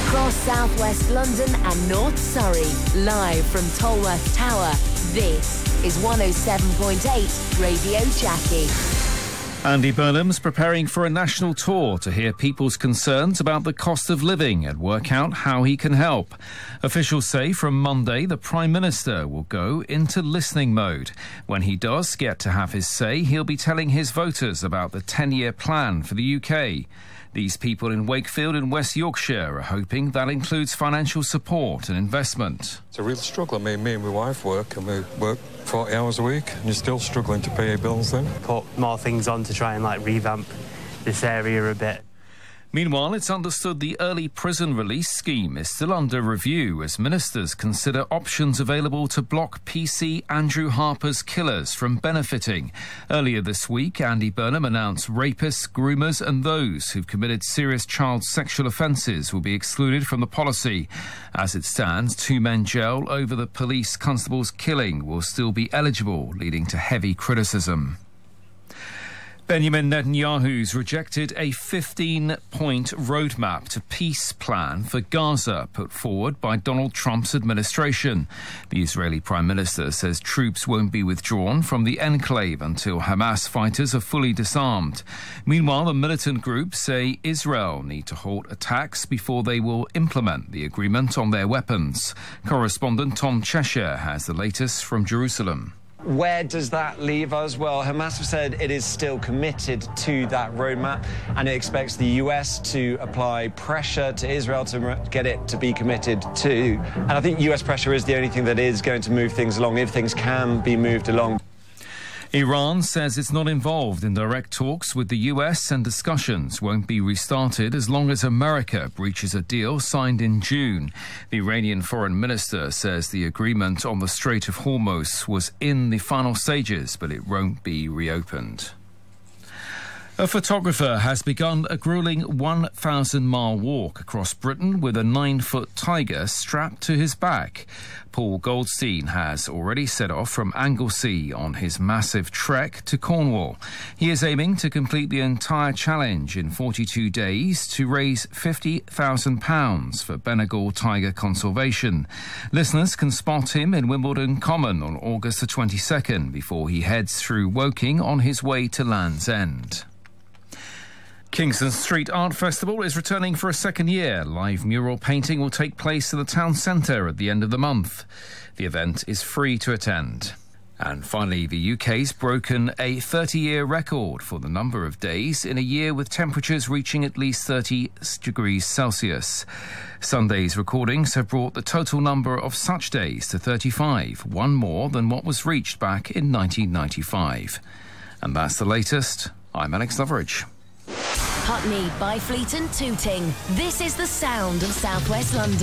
Across southwest London and North Surrey, live from Tolworth Tower, this is 107.8 Radio Jackie. Andy Burnham's preparing for a national tour to hear people's concerns about the cost of living and work out how he can help. Officials say from Monday the Prime Minister will go into listening mode. When he does get to have his say, he'll be telling his voters about the 10-year plan for the UK. These people in Wakefield in West Yorkshire are hoping that includes financial support and investment. It's a real struggle. Me and my wife work, and we work 40 hours a week, and you're still struggling to pay your bills then. Put more things on to try and revamp this area a bit. Meanwhile, it's understood the early prison release scheme is still under review as ministers consider options available to block PC Andrew Harper's killers from benefiting. Earlier this week, Andy Burnham announced rapists, groomers and those who've committed serious child sexual offences will be excluded from the policy. As it stands, 2 men jailed over the police constable's killing will still be eligible, leading to heavy criticism. Benjamin Netanyahu's rejected a 15-point roadmap to peace plan for Gaza put forward by Donald Trump's administration. The Israeli Prime Minister says troops won't be withdrawn from the enclave until Hamas fighters are fully disarmed. Meanwhile, the militant groups say Israel need to halt attacks before they will implement the agreement on their weapons. Correspondent Tom Cheshire has the latest from Jerusalem. Where does that leave us? Well, Hamas have said it is still committed to that roadmap and it expects the US to apply pressure to Israel to get it to be committed to. And I think US pressure is the only thing that is going to move things along, if things can be moved along. Iran says it's not involved in direct talks with the US and discussions won't be restarted as long as America breaches a deal signed in June. The Iranian foreign minister says the agreement on the Strait of Hormuz was in the final stages, but it won't be reopened. A photographer has begun a grueling 1,000-mile walk across Britain with a 9-foot tiger strapped to his back. Paul Goldstein has already set off from Anglesey on his massive trek to Cornwall. He is aiming to complete the entire challenge in 42 days to raise £50,000 for Bengal tiger conservation. Listeners can spot him in Wimbledon Common on August the 22nd before he heads through Woking on his way to Land's End. Kingston Street Art Festival is returning for a second year. Live mural painting will take place in the town centre at the end of the month. The event is free to attend. And finally, the UK's broken a 30-year record for the number of days in a year with temperatures reaching at least 30 degrees Celsius. Sunday's recordings have brought the total number of such days to 35, one more than what was reached back in 1995. And that's the latest. I'm Alex Loveridge. Putney, Byfleet and Tooting. This is the sound of South West London.